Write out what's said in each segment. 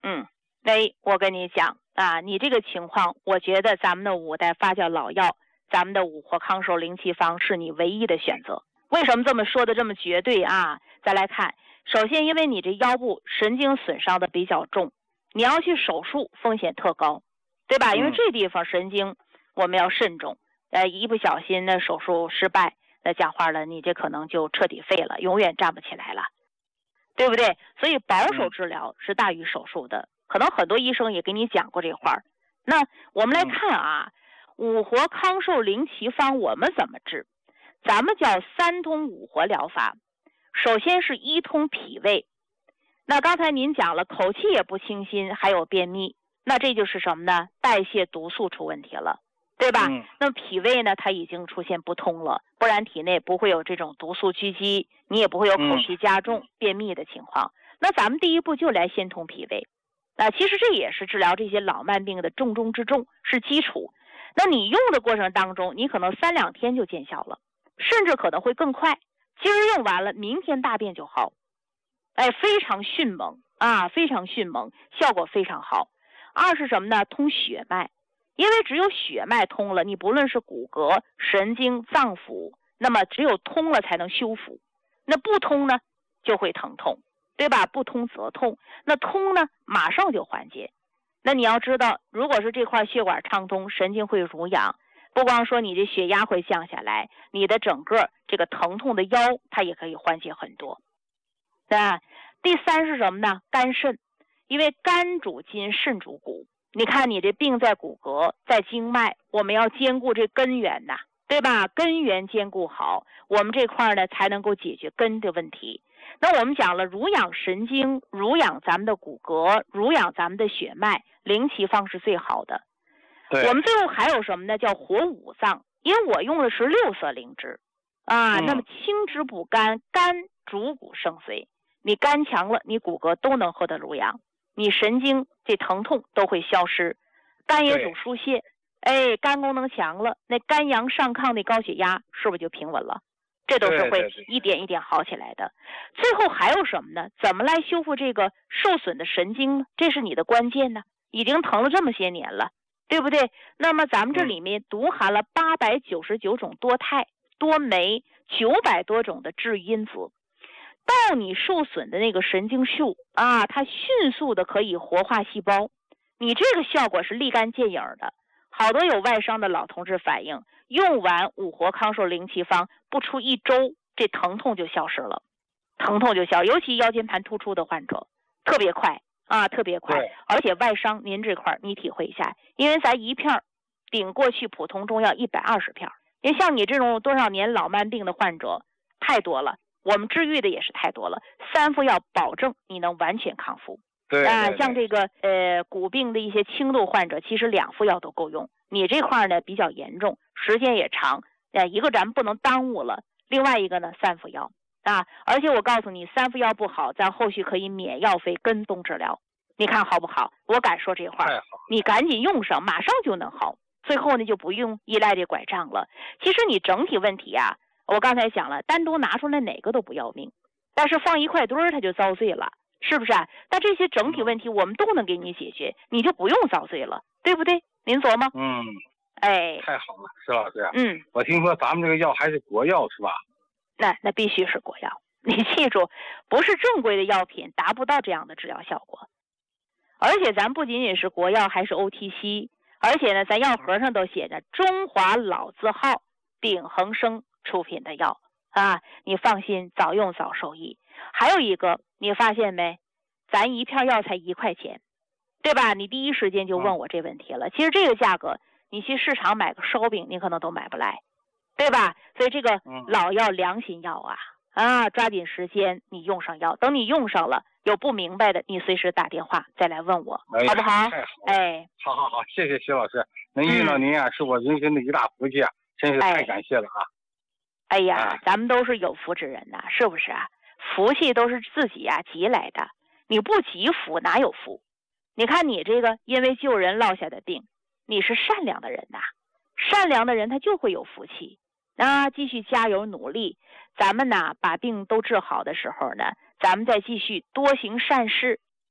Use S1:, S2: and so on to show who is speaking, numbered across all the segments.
S1: 我跟你讲啊，你这个情况，我觉得咱们的5代发酵老药，咱们的五活康寿灵气方是你唯一的选择。为什么这么说的这么绝对啊？再来看，首先因为你这腰部神经损伤的比较重，你要去手术风险特高，对吧？因为这地方神经我们要慎重，一不小心呢手术失败，那讲话了，你这可能就彻底废了，永远站不起来了，对不对？所以保守治疗是大于手术的，可能很多医生也给你讲过这话。那我们来看啊，五活康寿灵奇方我们怎么治？咱们叫3通5活疗法。首先是1通脾胃，那刚才您讲了口气也不清新，还有便秘，那这就是什么呢？代谢毒素出问题了，对吧？那脾胃呢它已经出现不通了，不然体内不会有这种毒素聚集，你也不会有口气加重、便秘的情况。那咱们第一步就来先通脾胃，其实这也是治疗这些老慢病的重中之重，是基础。那你用的过程当中，你可能3、2天就见效了，甚至可能会更快，今儿用完了明天大便就好，非常迅猛啊，非常迅猛，效果非常好。2是什么呢？通血脉，因为只有血脉通了，你不论是骨骼、神经、脏腑，那么只有通了才能修复，那不通呢就会疼痛，对吧？不通则痛，那通呢马上就缓解。那你要知道，如果是这块血管畅通，神经会濡养，不光说你的血压会降下来，你的整个这个疼痛的腰它也可以缓解很多。第3是什么呢？肝肾，因为肝主筋，肾主骨。你看你这病在骨骼，在经脉，我们要兼顾这根源呐，对吧？根源兼顾好，我们这块呢才能够解决根的问题。那我们讲了，濡养神经，濡养咱们的骨骼，濡养咱们的血脉，灵奇方是最好的。我们最后还有什么呢？叫活5脏，因为我用的是6色灵芝啊。那么清脂补肝，肝主骨生髓，你肝强了，你骨骼都能获得濡养，你神经这疼痛都会消失。肝也主疏泄，肝功能强了，那肝阳上亢的高血压是不是就平稳了？这都是会一点一点好起来的。最后还有什么呢？怎么来修复这个受损的神经呢？这是你的关键呢，已经疼了这么些年了，对不对？那么咱们这里面独含了899种多肽、多酶，900多种的治因子，到你受损的那个神经束啊，它迅速的可以活化细胞，你这个效果是立竿见影的。好多有外伤的老同志反映，用完五活康寿灵奇方不出1周，这疼痛就消失了，疼痛就消，尤其腰间盘突出的患者，特别快啊，特别快。而且外伤您这块你体会一下，因为咱1片顶过去普通中药120片，因为像你这种多少年老慢病的患者太多了，我们治愈的也是太多了，3副药保证你能完全康复。像这个骨病的一些轻度患者，其实2副药都够用。你这块呢比较严重，时间也长，一个咱们不能耽误了，另外一个呢3副药啊。而且我告诉你，3副药不好，咱后续可以免药费跟踪治疗，你看好不好？我敢说这话，你赶紧用上，马上就能好。最后呢就不用依赖这拐杖了。其实你整体问题啊，我刚才讲了，单独拿出来哪个都不要命，但是放一块堆儿它就遭罪了。是不是啊？那这些整体问题我们都能给你解决，你就不用遭罪了，对不对？您琢磨。
S2: 太好了，石老师。我听说咱们这个药还是国药是吧？
S1: 那必须是国药，你记住，不是正规的药品达不到这样的治疗效果。而且咱不仅仅是国药，还是 OTC， 而且呢，咱药盒上都写着中华老字号鼎恒生出品的药啊，你放心，早用早受益。还有一个，你发现没？咱1片药才1块钱，对吧？你第一时间就问我这问题了。其实这个价格，你去市场买个烧饼，你可能都买不来，对吧？所以这个老药良心药啊，抓紧时间你用上药。等你用上了，有不明白的，你随时打电话再来问我，好不好？
S2: 好，谢谢徐老师，能遇到您啊，是我人生的一大福气啊，真是太感谢了啊！
S1: 咱们都是有福之人呐，是不是啊？福气都是自己积来的，你不积福哪有福？你看你这个因为救人落下的病，你是善良的人呐，善良的人他就会有福气。继续加油努力，咱们呢把病都治好的时候呢，咱们再继续多行善事，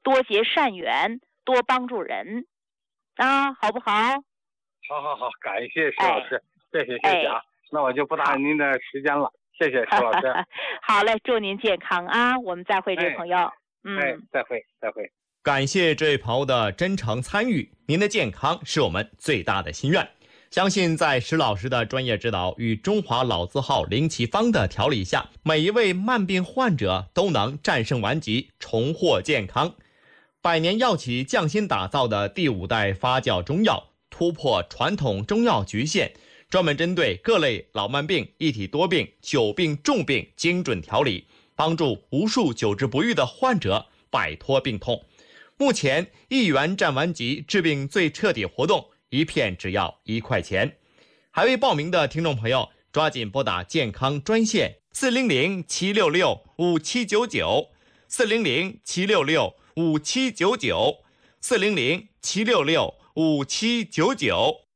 S1: 多结善缘，多帮助人啊，好不好？
S2: 好，感谢徐老师，谢谢啊。那我就不打您的时间了，谢谢徐老师。
S1: 好嘞，祝您健康啊！我们再会，这位朋友。
S2: 再会。
S3: 感谢这位朋友的真诚参与，您的健康是我们最大的心愿。相信在石老师的专业指导与中华老字号灵奇方的调理下，每一位慢病患者都能战胜顽疾，重获健康。百年药企匠心打造的第5代发酵中药，突破传统中药局限，专门针对各类老慢病、一体多病、久病重病精准调理，帮助无数久治不愈的患者摆脱病痛。目前1元战顽疾治病最彻底活动，1片只要1块钱。还未报名的听众朋友，抓紧拨打健康专线400-766-5799 400-766-5799 400-766-5799。